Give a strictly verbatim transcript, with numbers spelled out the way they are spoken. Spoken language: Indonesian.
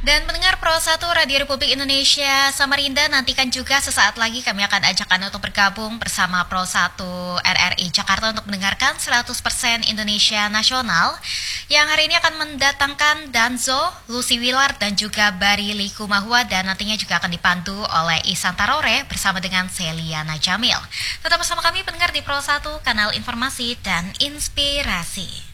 Dan pendengar Pro satu Radio Republik Indonesia Samarinda, nantikan juga sesaat lagi kami akan ajak Anda untuk bergabung bersama Pro satu R R I Jakarta untuk mendengarkan seratus persen Indonesia Nasional yang hari ini akan mendatangkan Danzo, Lucy Wilar dan juga Bari Likumahua, dan nantinya juga akan dipandu oleh Ihsan Tarore bersama dengan Seliana Jamil. Tetap bersama kami pendengar di Pro satu, kanal informasi dan inspirasi.